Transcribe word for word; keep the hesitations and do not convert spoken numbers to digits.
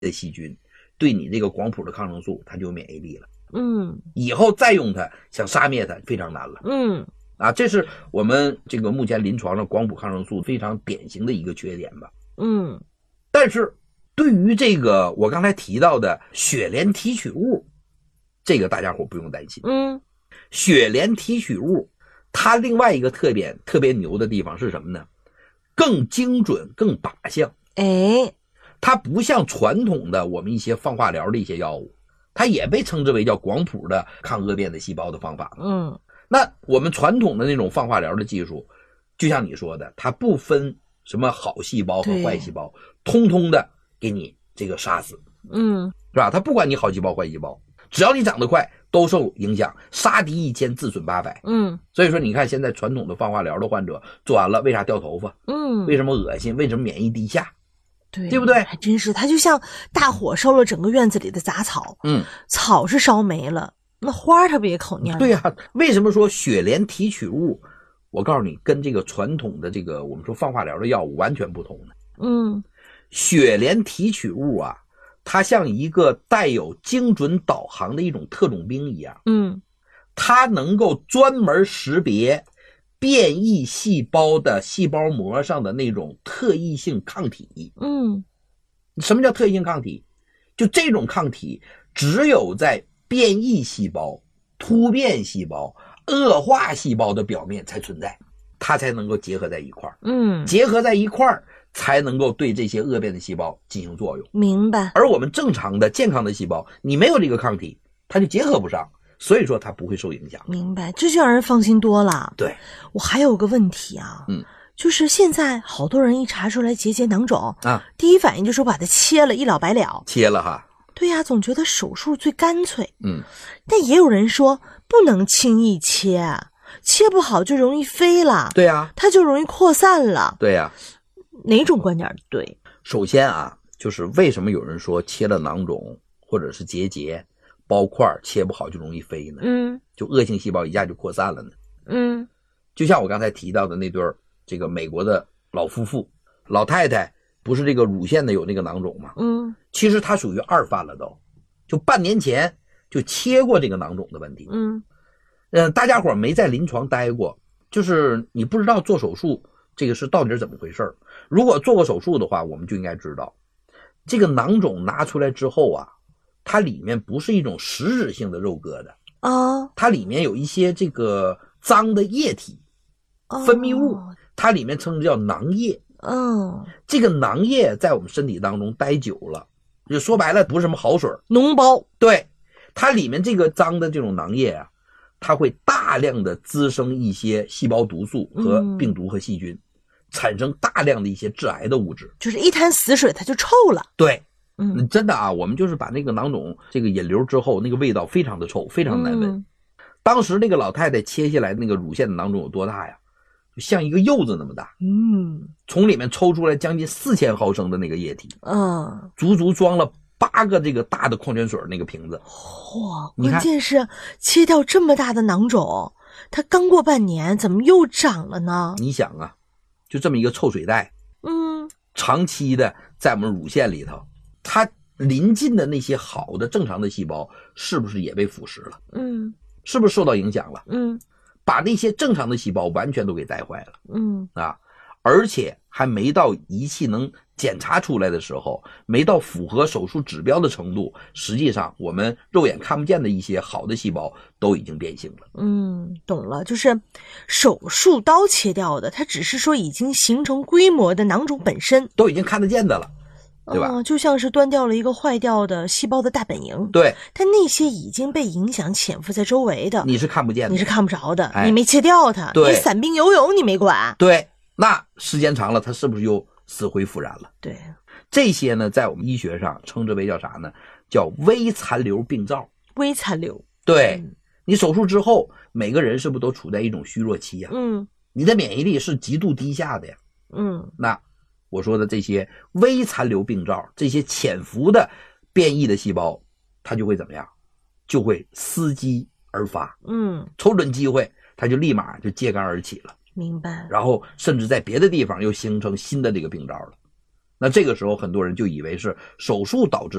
的细菌，对你这个广谱的抗生素它就有免疫力了。 嗯， 以后再用它想杀灭它非常难了。 嗯， 啊，这是我们这个目前临床上广谱抗生素非常典型的一个缺点吧。 嗯， 但是对于这个我刚才提到的血联提取物，这个大家伙不用担心。 嗯， 血联提取物它另外一个特点特别牛的地方是什么呢？更精准更靶向。 哎， 它不像传统的我们一些放化疗的一些药物，它也被称之为叫广谱的抗恶变的细胞的方法。 嗯， 那我们传统的那种放化疗的技术，就像你说的，它不分什么好细胞和坏细胞，通通的给你这个杀死。 嗯， 是吧？它不管你好细胞坏细胞，只要你长得快都受影响，杀敌一千自损八百。 嗯， 所以说你看现在传统的放化疗的患者做完了为啥掉头发？ 嗯， 为什么恶心？为什么免疫低下？ 对， 对不对？ 还真是，它就像大火烧了整个院子里的杂草。 嗯， 草是烧没了，那花特别口蔫。 对呀、啊，为什么说血联提取物？我告诉你，跟这个传统的这个我们说放化疗的药物完全不同的。 嗯， 血联提取物啊，它像一个带有精准导航的一种特种兵一样。 嗯， 它能够专门识别变异细胞的细胞膜上的那种特异性抗体。 嗯， 什么叫特异性抗体？就这种抗体只有在变异细胞、突变细胞、恶化细胞的表面才存在，它才能够结合在一块儿。 嗯， 结合在一块儿才能够对这些恶变的细胞进行作用。 明白。 而我们正常的健康的细胞，你没有这个抗体，它就结合不上，所以说它不会受影响。 明白，这就让人放心多了。 对， 我还有个问题啊， 嗯， 就是现在好多人一查出来结节囊肿啊， 第一反应就是把它切了，一了百了。 切了哈。 对呀、啊，总觉得手术最干脆。 嗯， 但也有人说不能轻易切，切不好就容易飞了。 对呀、啊， 它就容易扩散了。 对呀、啊， 哪种观点对？ 首先啊，就是为什么有人说切了囊肿或者是结节、包块切不好就容易飞呢？ 嗯， 就恶性细胞一下就扩散了呢？ 嗯， 就像我刚才提到的那对这个美国的老夫妇，老太太不是这个乳腺的有那个囊肿吗？ 嗯， 其实她属于二犯了都，就半年前就切过这个囊肿的问题。 嗯， 呃，大家伙没在临床待过，就是你不知道做手术这个是到底是怎么回事。如果做过手术的话，我们就应该知道，这个囊肿拿出来之后啊，它里面不是一种实质性的肉疙瘩啊， 它里面有一些这个脏的液体、分泌物，它里面称之叫囊液。 嗯， 这个囊液在我们身体当中待久了，就说白了不是什么好水， 脓包。 对，它里面这个脏的这种囊液啊，它会大量的滋生一些细胞毒素和病毒和细菌，嗯、产生大量的一些致癌的物质， 就是一滩死水它就臭了。 对， 嗯， 真的啊，我们就是把那个囊肿这个引流之后，那个味道非常的臭，非常难闻。 嗯、 当时那个老太太切下来那个乳腺的囊肿有多大呀？就像一个柚子那么大。 嗯， 从里面抽出来将近四千毫升的那个液体， 嗯， 足足装了八个这个大的矿泉水那个瓶子。 嚯，关键是切掉这么大的囊肿，它刚过半年，怎么又长了呢？ 你想啊，就这么一个臭水袋， 嗯， 长期的在我们乳腺里头，它临近的那些好的正常的细胞，是不是也被腐蚀了？ 嗯， 是不是受到影响了？ 嗯， 把那些正常的细胞完全都给带坏了。 嗯啊，而且还没到仪器能检查出来的时候，没到符合手术指标的程度，实际上我们肉眼看不见的一些好的细胞都已经变性了。 嗯，懂了，就是手术刀切掉的，它只是说已经形成规模的囊肿本身都已经看得见的了，对吧？ 嗯，就像是端掉了一个坏掉的细胞的大本营。 对， 但那些已经被影响潜伏在周围的， 你是看不见的， 你是看不着的， 哎、 你没切掉它， 对， 你散兵游泳你没管， 对，那时间长了，它是不是又死灰复燃了？ 对， 这些呢，在我们医学上称之为叫啥呢？叫微残留病灶。 微残留， 对、 嗯、 你手术之后，每个人是不是都处在一种虚弱期呀、啊？ 嗯， 你的免疫力是极度低下的呀。 嗯， 那我说的这些微残留病灶，这些潜伏的变异的细胞，它就会怎么样？就会伺机而发。 嗯， 瞅准机会，它就立马就揭竿而起了。 明白。 然后甚至在别的地方又形成新的这个病灶了。 那这个时候很多人就以为是手术导致